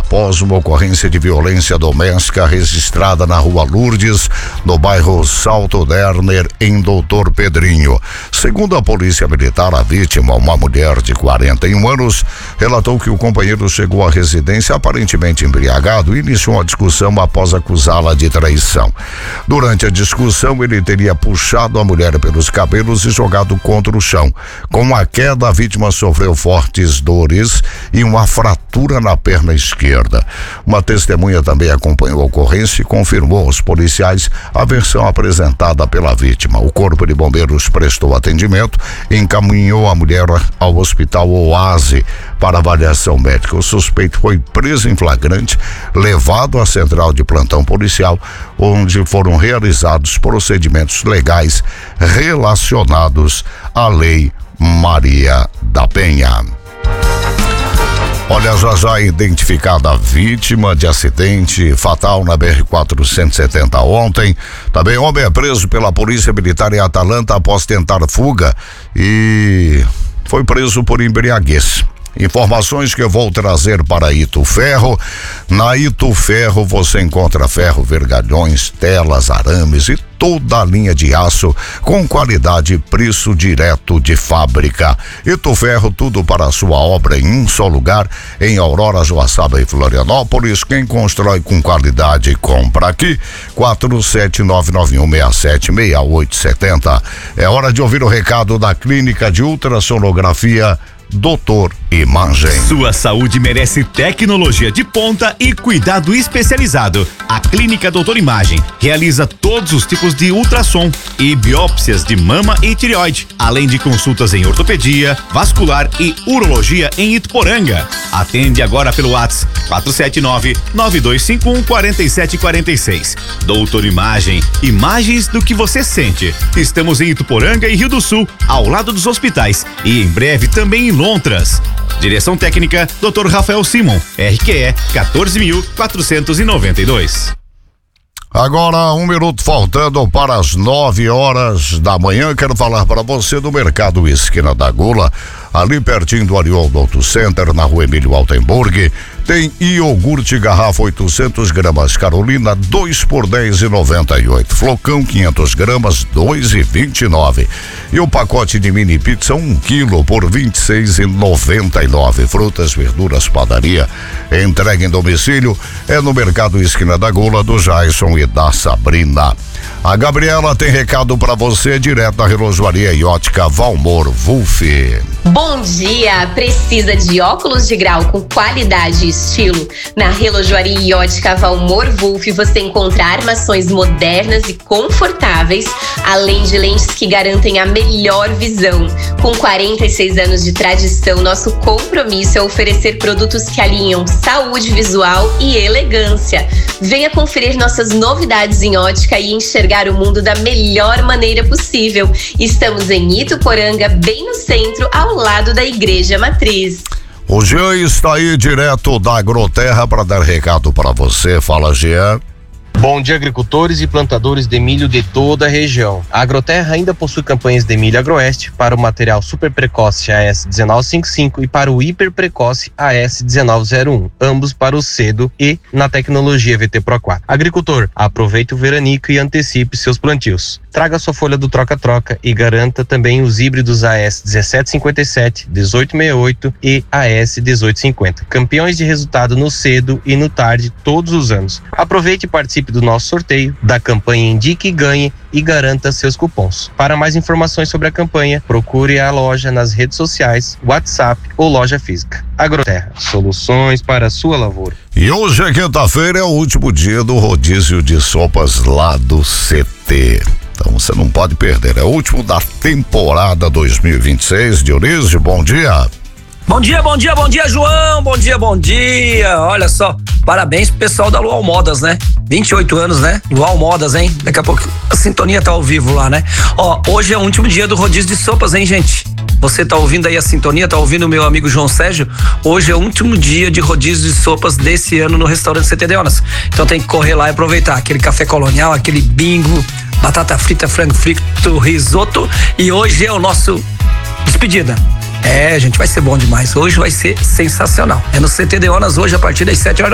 após uma ocorrência de violência doméstica registrada na Rua Lourdes, no bairro Salto Derner, em Doutor Pedrinho. Segundo a Polícia Militar, a vítima, uma mulher de 41 anos, relatou que o companheiro chegou à residência aparentemente embriagado e iniciou uma discussão após acusá-la de traição. Durante a discussão, ele teria puxado a mulher pelos cabelos e jogado contra o chão. Com a queda, a vítima sofreu fortes dores e uma fratura na perna esquerda. Uma testemunha também acompanhou a ocorrência e confirmou aos policiais a versão apresentada pela vítima. O Corpo de Bombeiros prestou atendimento e encaminhou a mulher ao Hospital Oase para avaliação médica. O suspeito foi preso em flagrante, levado à central de plantão policial, onde foram realizados procedimentos legais relacionados à Lei Maria da Penha. Olha, já identificada a vítima de acidente fatal na BR-470 ontem. Também homem é preso pela Polícia Militar em Atalanta após tentar fuga e foi preso por embriaguez. Informações que eu vou trazer para Ito Ferro. Na Ito Ferro você encontra ferro, vergalhões, telas, arames e toda a linha de aço com qualidade e preço direto de fábrica. Ito Ferro, tudo para a sua obra em um só lugar, em Aurora, Joaçaba e Florianópolis. Quem constrói com qualidade compra aqui. 47991676870. É hora de ouvir o recado da Clínica de Ultrassonografia Doutor Imagem. Sua saúde merece tecnologia de ponta e cuidado especializado. A Clínica Doutor Imagem realiza todos os tipos de ultrassom e biópsias de mama e tireoide, além de consultas em ortopedia, vascular e urologia em Ituporanga. Atende agora pelo WhatsApp 479-9251-4746. Doutor Imagem, imagens do que você sente. Estamos em Ituporanga e Rio do Sul, ao lado dos hospitais, e em breve também em Lontras. Direção técnica, Dr. Rafael Simon, RQE 14.492. Agora, 1 minuto faltando para as 9 horas da manhã. Quero falar para você do Mercado Esquina da Gula, ali pertinho do Arioldo Auto Center, na Rua Emílio Altenburg. Tem iogurte garrafa 800 gramas Carolina, 2 por 10,98. Flocão 500 gramas, 2,29. E o pacote de mini pizza 1 quilo por 26,99. Frutas, verduras, padaria, entrega em domicílio. É no Mercado Esquina da Gula, do Jason e da Sabrina. A Gabriela tem recado para você, direto da Relojoaria e Ótica Valmor Wolf. Bom dia! Precisa de óculos de grau com qualidade e estilo? Na Relojoaria e Ótica Valmor Wolf você encontra armações modernas e confortáveis, além de lentes que garantem a melhor visão. Com 46 anos de tradição, nosso compromisso é oferecer produtos que alinham saúde visual e elegância. Venha conferir nossas novidades em ótica e enxergar o mundo da melhor maneira possível. Estamos em Ituporanga, bem no centro, ao lado da Igreja Matriz. O Jean está aí direto da Agroterra para dar recado para você. Fala, Jean. Bom dia, agricultores e plantadores de milho de toda a região. A Agroterra ainda possui campanhas de milho Agroeste para o material super precoce AS 1955 e para o hiper precoce AS 1901, ambos para o cedo e na tecnologia VT Pro 4. Agricultor, aproveite o veranico e antecipe seus plantios. Traga sua folha do troca-troca e garanta também os híbridos AS 1757, 1868 e AS 1850. Campeões de resultado no cedo e no tarde todos os anos. Aproveite e participe do nosso sorteio da campanha Indique e Ganhe e garanta seus cupons. Para mais informações sobre a campanha, procure a loja nas redes sociais, WhatsApp ou loja física. Agroterra, soluções para a sua lavoura. E hoje é quinta-feira, é o último dia do rodízio de sopas lá do CT. Então você não pode perder, é o último da temporada 2026. Dionísio, bom dia. Bom dia, bom dia, bom dia, João, bom dia, bom dia. Olha só, parabéns pro pessoal da Luau Modas, né? 28 anos, né? Luau Modas, hein? Daqui a pouco a sintonia tá ao vivo lá, né? Ó, hoje é o último dia do rodízio de sopas, hein, gente? Você tá ouvindo aí a sintonia, tá ouvindo o meu amigo João Sérgio? Hoje é o último dia de rodízio de sopas desse ano no restaurante CT Deonas. Então tem que correr lá e aproveitar aquele café colonial, aquele bingo, batata frita, frango frito, risoto. E hoje é o nosso despedida. É, gente, vai ser bom demais. Hoje vai ser sensacional. É no CT Deonas hoje a partir das 7 horas.